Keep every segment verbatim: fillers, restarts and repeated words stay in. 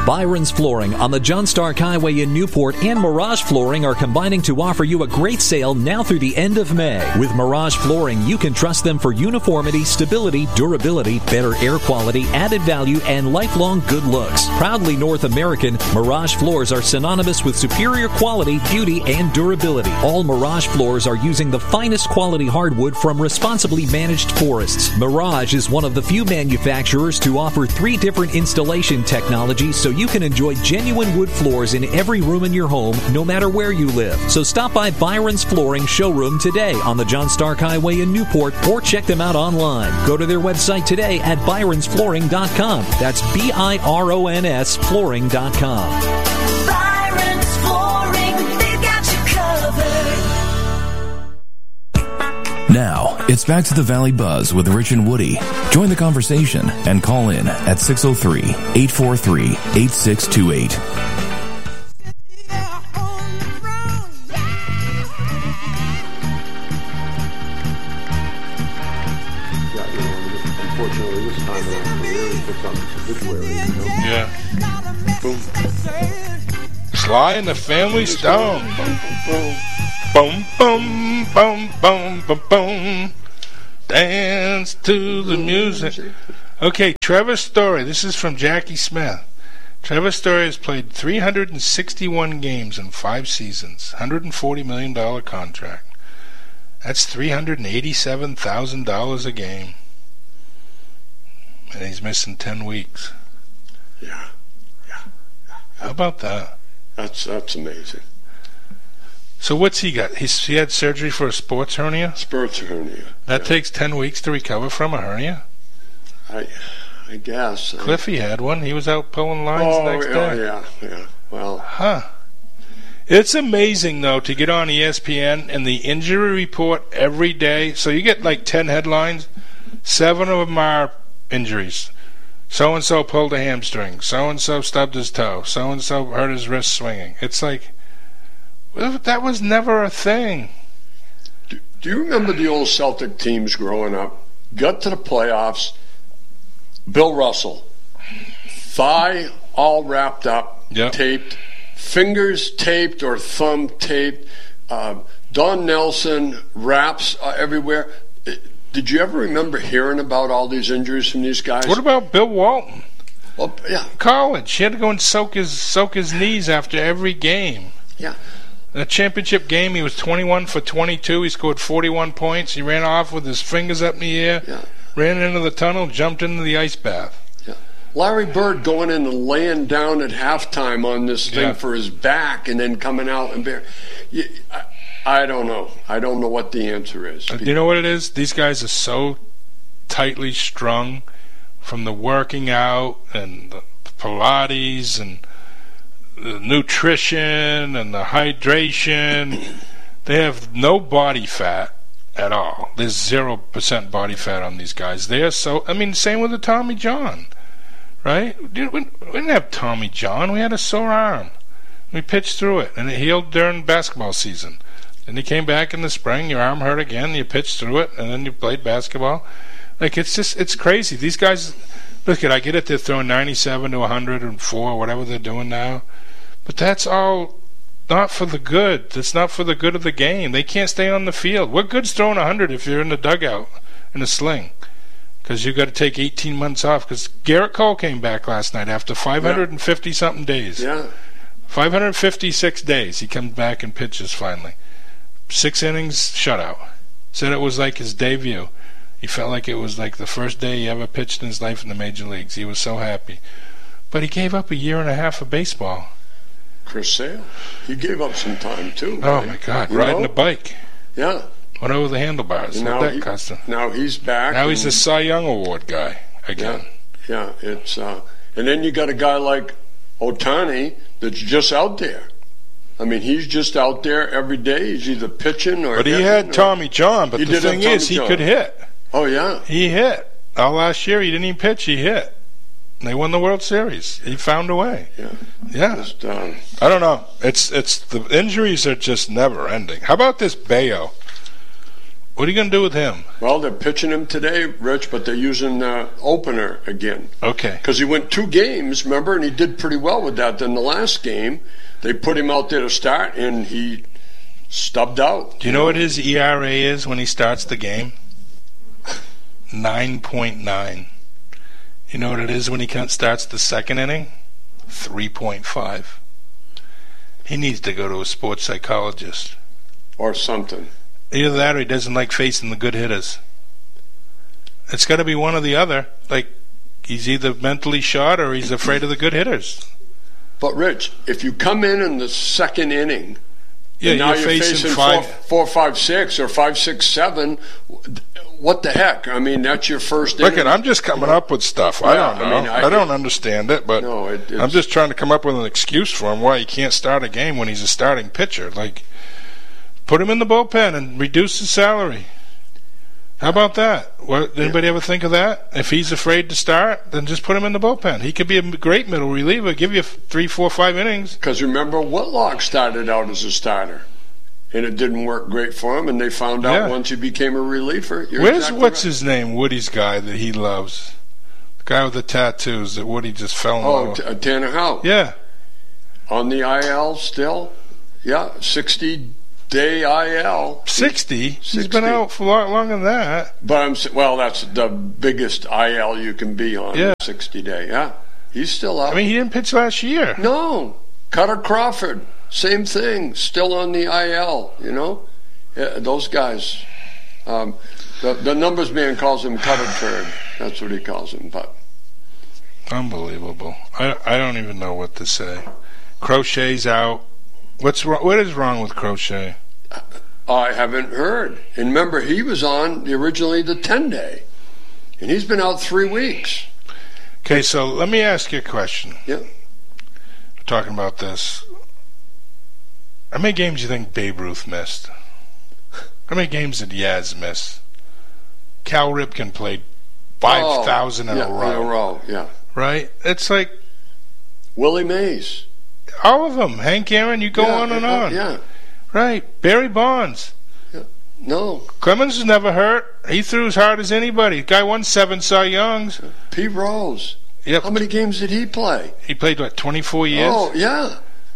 Byron's Flooring on the John Stark Highway in Newport and Mirage Flooring are combining to offer you a great sale now through the end of May. With Mirage Flooring, you can trust them for uniformity, stability, durability, better air quality, added value, and lifelong good looks. Proudly North American, Mirage floors are synonymous with superior quality, beauty, and durability. All Mirage floors are using the finest quality hardwood from responsibly managed forests. Mirage is one of the few manufacturers to offer three different installation technologies so you can enjoy genuine wood floors in every room in your home, no matter where you live. So stop by Byron's Flooring showroom today on the John Stark Highway in Newport or check them out online. Go to their website today at byrons flooring dot com. That's B I R O N S flooring dot com. Byron's Flooring, they've got you covered. Now, it's back to the Valley Buzz with Rich and Woody. Join the conversation and call in at six oh three, eight four three, eight six two eight. Unfortunately, this time in our career, it becomes obituary, you know? Yeah. Boom. Sly and the Family Stone. Boom, boom, boom, boom, boom, boom. Dance to the music. Okay, Trevor Story. This is from Jackie Smith. Trevor Story has played three hundred sixty-one games in five seasons, one hundred forty million dollars contract. That's three hundred eighty-seven thousand dollars a game. And he's missing ten weeks. Yeah. Yeah. yeah. How about that? That's that's amazing. So what's he got? He's, he had surgery for a sports hernia? Sports hernia. That yeah. takes ten weeks to recover from a hernia? I I guess. Cliffy had one. He was out pulling lines oh, the next yeah, day. yeah, yeah. Well. Huh. It's amazing, though, to get on E S P N and the injury report every day. So you get like ten headlines. Seven of them are injuries. So-and-so pulled a hamstring. So-and-so stubbed his toe. So-and-so hurt his wrist swinging. It's like, well, that was never a thing. Do, do you remember the old Celtic teams growing up? Got to the playoffs. Bill Russell, thigh all wrapped up, yep. taped, fingers taped or thumb taped. Uh, Don Nelson, wraps uh, everywhere. Did you ever remember hearing about all these injuries from these guys? What about Bill Walton? Well, yeah. College. He had to go and soak his soak his knees after every game. Yeah. In a championship game, he was twenty-one for twenty-two. He scored forty-one points. He ran off with his fingers up in the air, yeah. ran into the tunnel, jumped into the ice bath. Yeah. Larry Bird going in and laying down at halftime on this thing yeah. for his back and then coming out and bare. Yeah, I, I don't know. I don't know what the answer is. Do you know what it is? These guys are so tightly strung from the working out and the Pilates and the nutrition and the hydration. They have no body fat at all. There's zero percent body fat on these guys. They are so. I mean, same with the Tommy John, right? We didn't have Tommy John. We had a sore arm. We pitched through it, and it healed during basketball season. Then you came back in the spring, your arm hurt again, you pitched through it, and then you played basketball. Like, it's just, it's crazy. These guys, look at, I get it, they're throwing ninety-seven to one hundred four, whatever they're doing now. But that's all not for the good. That's not for the good of the game. They can't stay on the field. What good's throwing one hundred if you're in the dugout in a sling? Because you've got to take eighteen months off. Because Garrett Cole came back last night after five hundred fifty-something days. Yeah. five hundred fifty-six days. He comes back and pitches finally. Six innings, shutout. Said it was like his debut. He felt like it was like the first day he ever pitched in his life in the major leagues. He was so happy. But he gave up a year and a half of baseball. Chris Sale, he gave up some time too. Oh right? my God, you riding know? a bike. Yeah. Went over the handlebars. Now, What that he, cost him? now he's back. Now he's the Cy Young Award guy again. Yeah, yeah. It's uh, and then you got a guy like Ohtani that's just out there. I mean, he's just out there every day. He's either pitching or. But he hitting had or, Tommy John. But he the did have thing Tommy is, he John. could hit. Oh yeah, He hit. All last year, he didn't even pitch. He hit. And they won the World Series. He found a way. yeah, Yeah. Just, um, I don't know. It's it's the injuries are just never ending. How about this Bayo? What are you going to do with him? Well, they're pitching him today, Rich, but they're using the opener again. Okay. Because he went two games, remember, and he did pretty well with that. Then the last game, they put him out there to start, and he stubbed out. Do you know what his E R A is when he starts the game? nine point nine. You know what it is when he starts the second inning? three point five. He needs to go to a sports psychologist. Or something. Either that or he doesn't like facing the good hitters. It's got to be one or the other. Like, he's either mentally shot or he's afraid of the good hitters. But, Rich, if you come in in the second inning, yeah, and now you're, you're facing, facing five. Four, four, five, six, or five, six, seven, what the heck? I mean, that's your first Look, inning. at, I'm just coming up with stuff. I Yeah, don't know. I mean, I- I, don't understand it, but No, it- I'm it's- just trying to come up with an excuse for him why he can't start a game when he's a starting pitcher. Like, put him in the bullpen and reduce his salary. How about that? What, did anybody ever think of that? If he's afraid to start, then just put him in the bullpen. He could be a great middle reliever, give you three, four, five innings. Because remember, Whitlock started out as a starter, and it didn't work great for him, and they found out Yeah. once he became a reliever. You're Where's exactly what's right. his name? Woody's guy that he loves. The guy with the tattoos that Woody just fell in love Oh, with. T- uh, Tanner Howe. Yeah. On the I L still? Yeah, sixty-day I L. sixty? He's sixty. been out for a lot longer than that. But I'm s- well, that's the biggest I L you can be on. Yeah. sixty-day. Yeah, he's still out. I mean, he didn't pitch last year. no, Cutter Crawford, same thing, still on the I L. You know, yeah, those guys. Um, the the numbers man calls him Cutter Turd. That's what he calls him. But Unbelievable. I I don't even know what to say. Crochet's out. What's wrong? What is wrong with Crochet? I haven't heard. And remember, he was on the, originally the ten day, and he's been out three weeks. Okay, so let me ask you a question. Yeah. We're talking about this. How many games do you think Babe Ruth missed? How many games did Yaz miss? Cal Ripken played five thousand Oh, in yeah, a row. In a row, yeah. Right? It's like Willie Mays. all of them. Hank Aaron, you go Yeah, on and yeah, on. Yeah. Right. Barry Bonds. No. Clemens was never hurt. He threw as hard as anybody. Guy won seven Cy Youngs. Pete Rose. Yep. How many games did he play? He played, what, twenty-four years? Oh, yeah.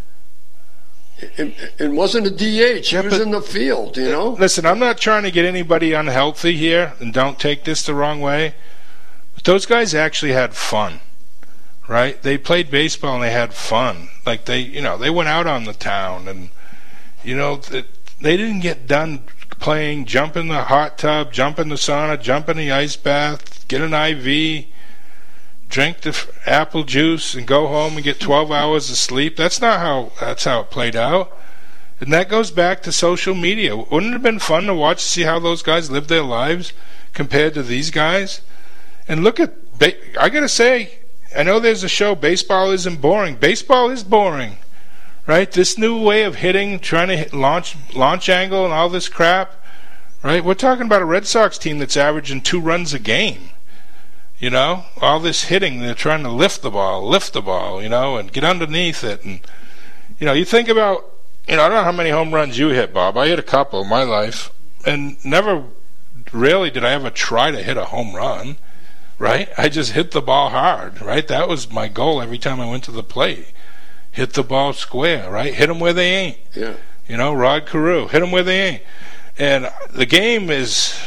It, it wasn't a D H. He Yeah, was but- in the field, you know? Listen, I'm not trying to get anybody unhealthy here, and don't take this the wrong way. But those guys actually had fun, right? They played baseball and they had fun. Like they, you know, they went out on the town, and you know, th- they didn't get done playing. Jump in the hot tub, jump in the sauna, jump in the ice bath, get an I V, drink the f- apple juice, and go home and get twelve hours of sleep. That's not how. That's how it played out. And that goes back to social media. Wouldn't it have been fun to watch to see how those guys live their lives compared to these guys? And look at, ba- I gotta say, I know there's a show, baseball isn't boring. Baseball is boring, right? This new way of hitting, trying to hit launch launch angle and all this crap, right? We're talking about a Red Sox team that's averaging two runs a game. You know, all this hitting, they're trying to lift the ball, lift the ball, you know, and get underneath it. And, you know, you think about, you know, I don't know how many home runs you hit, Bob. I hit a couple in my life, and never really did I ever try to hit a home run, right? I just hit the ball hard, right? That was my goal every time I went to the plate. Hit the ball square, right? Hit them where they ain't. Yeah. You know, Rod Carew, hit them where they ain't. And the game is,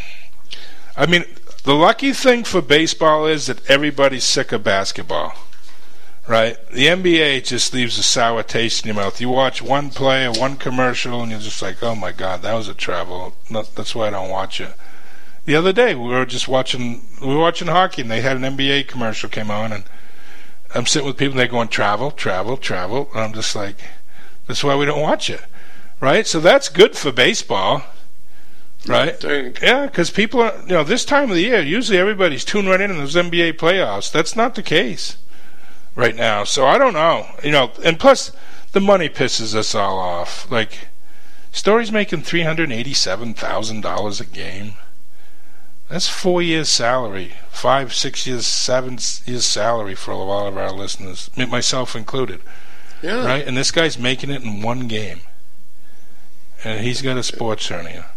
I mean, the lucky thing for baseball is that everybody's sick of basketball, right? The N B A just leaves a sour taste in your mouth. You watch one play or one commercial, and you're just like, oh my God, that was a travel. No, that's why I don't watch it. The other day, we were just watching, we were watching hockey, and they had an N B A commercial came on, and I'm sitting with people, and they're going, travel, travel, travel. And I'm just like, that's why we don't watch it, right? So that's good for baseball. Right? I think. Yeah, because people are, you know, this time of the year, usually everybody's tuned right in in those N B A playoffs. That's not the case right now. So I don't know. You know, and plus, the money pisses us all off. Like, Story's making three hundred eighty-seven thousand dollars a game. That's four years' salary. Five, six years, seven years' salary for a lot of our listeners, me- myself included. Yeah. Right? And this guy's making it in one game. And he's got a sports hernia.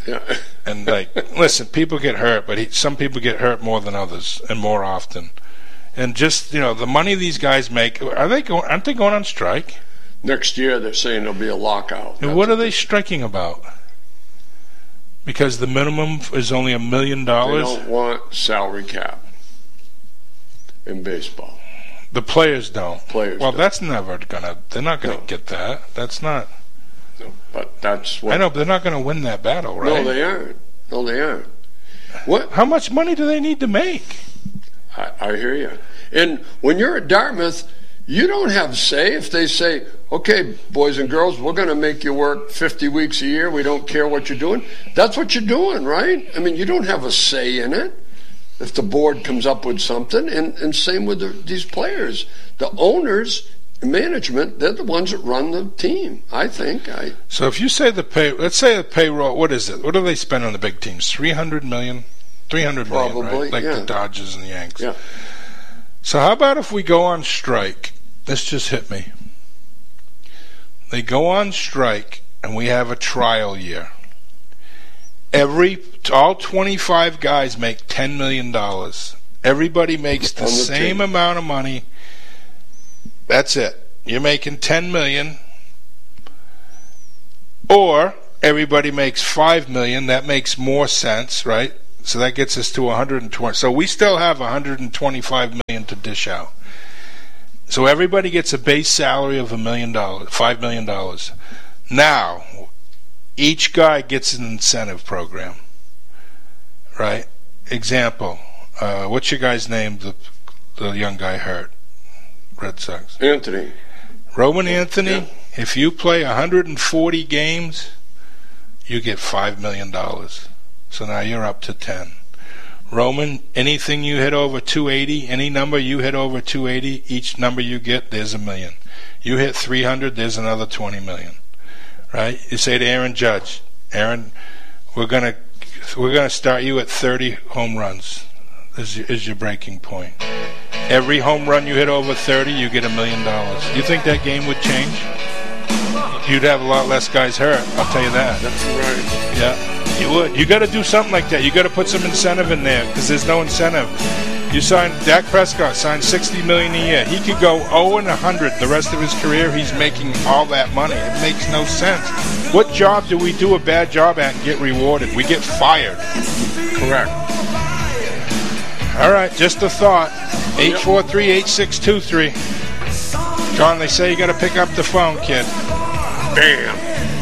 Yeah. And, like, listen, people get hurt, but he, some people get hurt more than others and more often. And just, you know, the money these guys make, are they going, aren't they going on strike? Next year, they're saying there'll be a lockout. And what are they striking about? Because the minimum is only a million They dollars? don't want salary cap in baseball. The players don't. Players Well, don't. that's never gonna. They're not gonna No. get that. That's not. No, but that's what. I know, but they're not gonna win that battle, right? No, they aren't. No, they aren't. What? How much money do they need to make? I, I hear you. And when you're at Dartmouth, you don't have say if they say, okay, boys and girls, we're going to make you work fifty weeks a year. We don't care what you're doing. That's what you're doing, right? I mean, you don't have a say in it if the board comes up with something. And, and same with the, these players. The owners, management, they're the ones that run the team, I think. I So if you say the pay, let's say the payroll, what is it? What do they spend on the big teams? Three hundred million, three hundred million, Probably, right? Like yeah. the Dodgers and the Yanks. Yeah. So how about if we go on strike? This just hit me. They go on strike, and we have a trial year. Every all twenty-five guys make ten million dollars. Everybody makes the, On the same team. amount of money. That's it. You're making ten million, or everybody makes five million. That makes more sense, right? So that gets us to one hundred twenty. So we still have one hundred twenty-five million to dish out. So everybody gets a base salary of a million dollars, five million dollars. Now, each guy gets an incentive program, right? Example, uh, what's your guy's name? The the young guy hurt, Red Sox. Anthony. Roman Anthony. Yeah. If you play one hundred forty games, you get five million dollars. So now you're up to ten. Roman, anything you hit over two eighty, any number you hit over two eighty, each number you get, there's a million. You hit three hundred, there's another twenty million. Right? You say to Aaron Judge, Aaron, we're gonna we're gonna start you at thirty home runs. Is your, is your breaking point. Every home run you hit over thirty, you get a million dollars. You think that game would change? You'd have a lot less guys hurt. I'll tell you that. That's right. Yeah. You would. You got to do something like that. You got to put some incentive in there because there's no incentive. You signed Dak Prescott signed sixty million dollars a year. He could go oh and one hundred the rest of his career. He's making all that money. It makes no sense. What job do we do a bad job at and get rewarded? We get fired. Correct. All right, just a thought. eight four three, eight six two three. John, they say you got to pick up the phone, kid. Bam.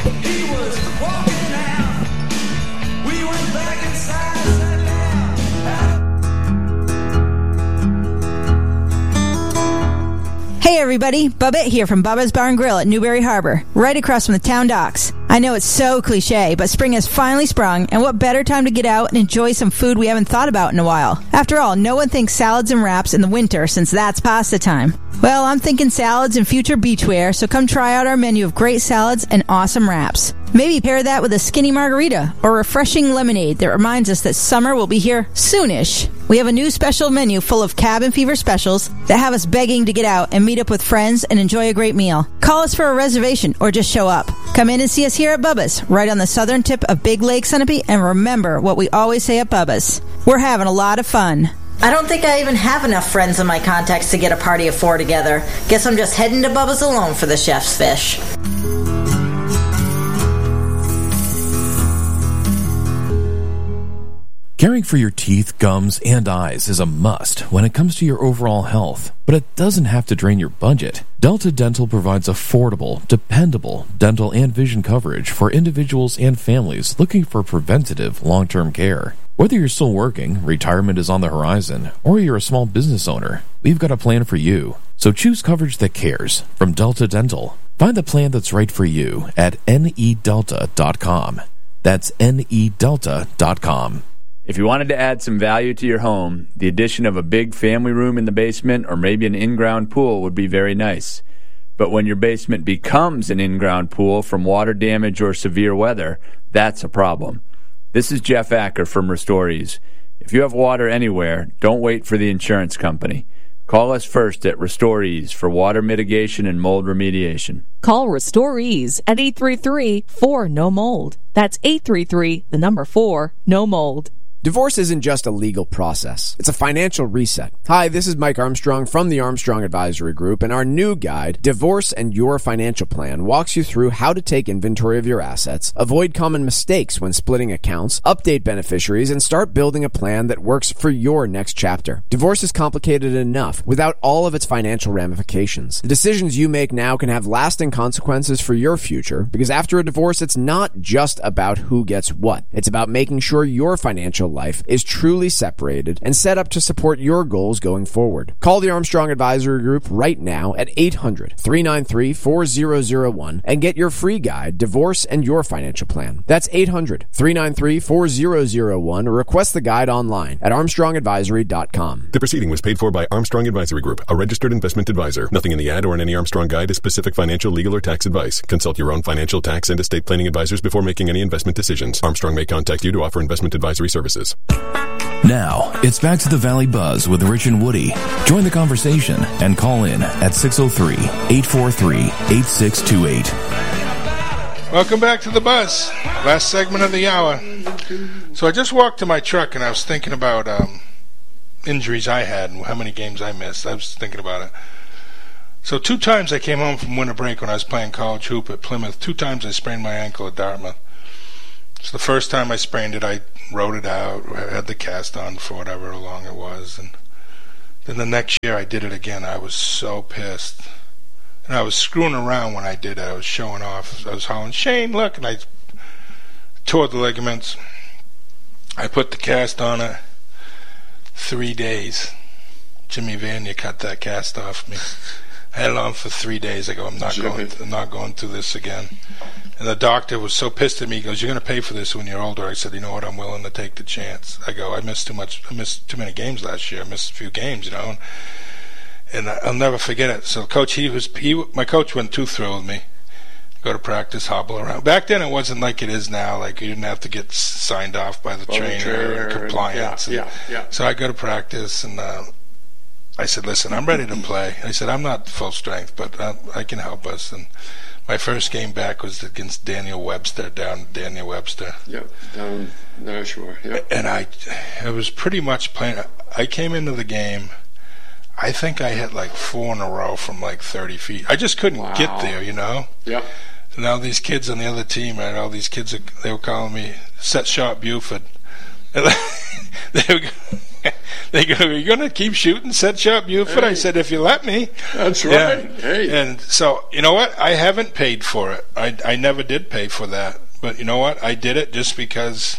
Hey everybody, Bubba here from Bubba's Bar and Grill at Newberry Harbor, right across from the town docks. I know it's so cliche, but spring has finally sprung, and what better time to get out and enjoy some food we haven't thought about in a while. After all, no one thinks salads and wraps in the winter since that's pasta time. Well, I'm thinking salads and future beachwear, so come try out our menu of great salads and awesome wraps. Maybe pair that with a skinny margarita or refreshing lemonade that reminds us that summer will be here soonish. We have a new special menu full of cabin fever specials that have us begging to get out and meet up with friends and enjoy a great meal. Call us for a reservation or just show up. Come in and see us here at Bubba's, right on the southern tip of Big Lake, Sunapee, and remember what we always say at Bubba's. We're having a lot of fun. I don't think I even have enough friends in my contacts to get a party of four together. Guess I'm just heading to Bubba's alone for the chef's fish. Caring for your teeth, gums, and eyes is a must when it comes to your overall health, but it doesn't have to drain your budget. Delta Dental provides affordable, dependable dental and vision coverage for individuals and families looking for preventative long-term care. Whether you're still working, retirement is on the horizon, or you're a small business owner, we've got a plan for you. So choose coverage that cares from Delta Dental. Find the plan that's right for you at N E delta dot com. That's N E delta dot com. If you wanted to add some value to your home, the addition of a big family room in the basement or maybe an in-ground pool would be very nice. But when your basement becomes an in-ground pool from water damage or severe weather, that's a problem. This is Jeff Acker from Restorees. If you have water anywhere, don't wait for the insurance company. Call us first at Restore Ease for water mitigation and mold remediation. Call Restore Ease at eight three three, four, no mold. That's eight three three, the number four, no mold. Divorce isn't just a legal process. It's a financial reset. Hi, this is Mike Armstrong from the Armstrong Advisory Group, and our new guide, Divorce and Your Financial Plan, walks you through how to take inventory of your assets, avoid common mistakes when splitting accounts, update beneficiaries, and start building a plan that works for your next chapter. Divorce is complicated enough without all of its financial ramifications. The decisions you make now can have lasting consequences for your future, because after a divorce, it's not just about who gets what. It's about making sure your financial life is truly separated and set up to support your goals going forward. Call the Armstrong Advisory Group right now at eight hundred, three nine three, four zero zero one and get your free guide, Divorce and Your Financial Plan. That's eight hundred, three nine three, four zero zero one or request the guide online at armstrong advisory dot com. The proceeding was paid for by Armstrong Advisory Group, a registered investment advisor. Nothing in the ad or in any Armstrong guide is specific financial, legal, or tax advice. Consult your own financial, tax, and estate planning advisors before making any investment decisions. Armstrong may contact you to offer investment advisory services. Now, it's back to the Valley Buzz with Rich and Woody. Join the conversation and call in at six oh three, eight four three, eight six two eight. Welcome back to the Buzz. Last segment of the hour. So I just walked to my truck and I was thinking about um, injuries I had and how many games I missed. I was thinking about it. So two times I came home from winter break when I was playing college hoop at Plymouth. Two times I sprained my ankle at Dartmouth. So the first time I sprained it, I wrote it out, had the cast on for whatever long it was. And then the next year I did it again. I was so pissed. And I was screwing around when I did it. I was showing off. I was hollering, Shane, look. And I tore the ligaments. I put the cast on it. Three days. Jimmy Vania cut that cast off me. I had it on for three days. I go, I'm not Jimmy. going I'm not going through this again. And the doctor was so pissed at me. He goes, you're going to pay for this when you're older. I said, you know what? I'm willing to take the chance. I go, I missed too much. I missed too many games last year. I missed a few games, you know. And, and I'll never forget it. So coach, he was, he, my coach wasn't too thrilled with me. Go to practice, hobble around. Back then, it wasn't like it is now. Like you didn't have to get signed off by the By the trainer, trainer and and- compliance. yeah, and- yeah, yeah. So I go to practice and. Uh, I said, listen, I'm ready to play. I said, I'm not full strength, but uh, I can help us. And my first game back was against Daniel Webster, down Daniel Webster. Yep, down Nashua. Yep. And I, it was pretty much playing. I came into the game, I think I hit like four in a row from like thirty feet. I just couldn't Wow. get there, you know? Yep. And all these kids on the other team, right, all these kids, they were calling me Set Shot Buford. And they were They go, you're going to keep shooting, Set Shot Buford? Hey. I said, if you let me. That's Yeah. right. Hey. And so, you know what? I haven't paid for it. I, I never did pay for that. But you know what? I did it just because,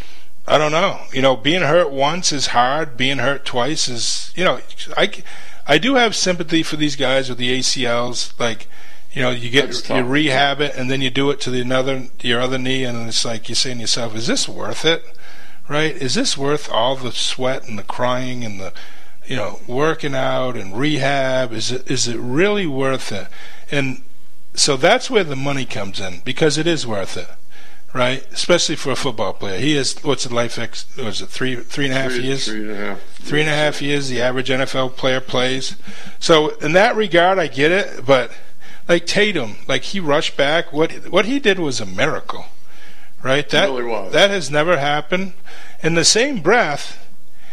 I don't know. You know, being hurt once is hard. Being hurt twice is, you know, I, I do have sympathy for these guys with the A C Ls. Like, you know, you get That's you tough. rehab it, and then you do it to the another your other knee, and it's like you're saying to yourself, is this worth it? Right? Is this worth all the sweat and the crying and the, you know, working out and rehab? Is it is it really worth it? And so that's where the money comes in, because it is worth it, right? Especially for a football player. He is, what's the life ex? Was it three three and a half Three- years? Three and a half. Three and a half years the average N F L player plays. So in that regard, I get it. But like Tatum, like he rushed back. What what he did was a miracle, right? That really was. that has never happened. In the same breath,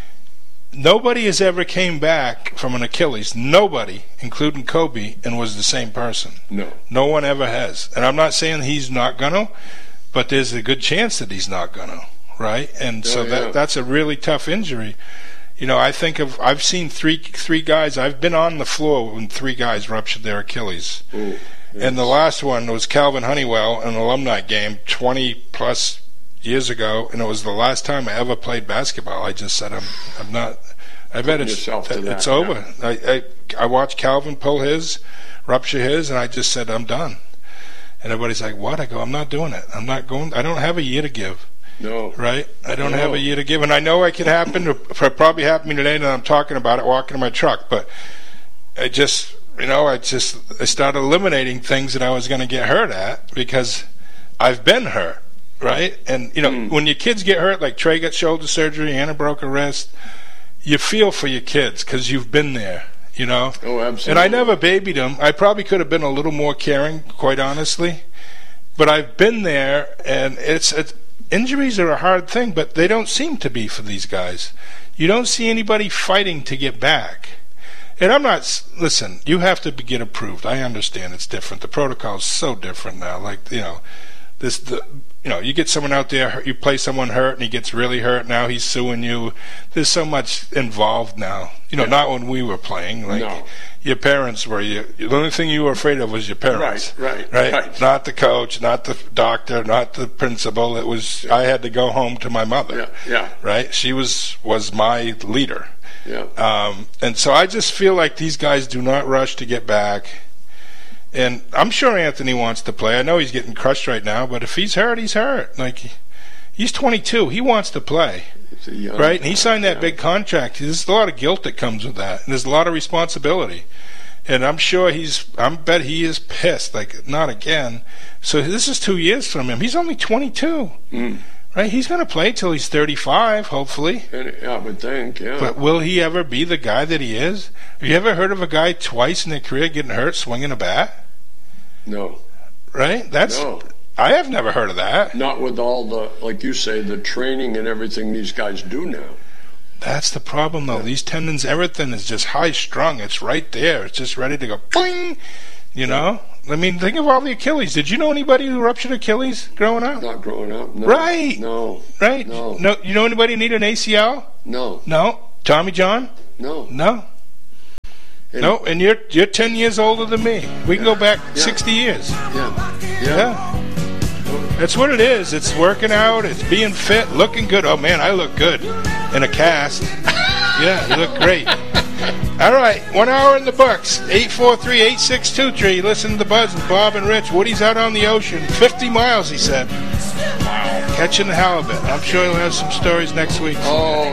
nobody has ever came back from an Achilles. Nobody, including Kobe, and was the same person. No. No one ever has. And I'm not saying he's not gonna, but there's a good chance that he's not gonna, right? And so Oh, yeah. that that's a really tough injury. You know, I think of I've seen three three guys. I've been on the floor when three guys ruptured their Achilles. Ooh, And the last one was Calvin Honeywell, an alumni game, twenty plus years ago, and it was the last time I ever played basketball. I just said, I'm, I'm not. I bet it's yourself to that, it's over. I, I I watched Calvin pull his, rupture his, and I just said, I'm done. And everybody's like, what? I go, I'm not doing it. I'm not going. I don't have a year to give. No. Right? I don't No. have a year to give, and I know it can happen. It probably happened to me today, and I'm talking about it walking in my truck. But I just, you know, I just I started eliminating things that I was going to get hurt at because I've been hurt, right? And you know, Mm. when your kids get hurt, like Trey got shoulder surgery, Anna broke a wrist, you feel for your kids because you've been there, You know? Oh, absolutely. And I never babied him. I probably could have been a little more caring, quite honestly. But I've been there, and it's, it's injuries are a hard thing, but they don't seem to be for these guys. You don't see anybody fighting to get back. And I'm not, listen, you have to be, get approved. I understand it's different. The protocol is so different now. Like, you know, this, the, you know, you get someone out there, you play someone hurt and he gets really hurt, now he's suing you. There's so much involved now. You know, yeah. Not when we were playing. Like, no. Your parents were, you, the only thing you were afraid of was your parents. Right, right, right. right. Not the coach, not the doctor, not the principal. It was, I had to go home to my mother. Yeah, yeah. Right? She was, was my leader. Yeah. Um, and so I just feel like these guys do not rush to get back. And I'm sure Anthony wants to play. I know he's getting crushed right now, but if he's hurt, he's hurt. Like, he's twenty-two. He wants to play. Young, right? And he signed that yeah. big contract. There's a lot of guilt that comes with that. And there's a lot of responsibility. And I'm sure he's, I bet he is pissed. Like, not again. So this is two years from him. He's only twenty-two. Mm. Right? He's going to play till he's thirty-five, hopefully. And, I would think, yeah. But will he ever be the guy that he is? Have you ever heard of a guy twice in their career getting hurt swinging a bat? No. Right? That's. No. I have never heard of that. Not with all the, like you say, the training and everything these guys do now. That's the problem, though. Yeah. These tendons, everything is just high strung. It's right there. It's just ready to go. Boing! You know? I mean, think of all the Achilles. Did you know anybody who ruptured Achilles growing up? Not growing up. No. Right. No. Right. No. No. You know anybody need an A C L? No. No. Tommy John? No. No. And no. And you're you're ten years older than me. We can yeah. go back yeah. sixty years. Yeah. Yeah. Yeah. That's what it is. It's working out. It's being fit, looking good. Oh man, I look good in a cast. Yeah, you look great. All right, one hour in the books. eight four three, eight six two three. Listen to the Buzz with Bob and Rich. Woody's out on the ocean. fifty miles, he said. Wow. Catching the halibut. I'm sure he'll have some stories next week. Oh.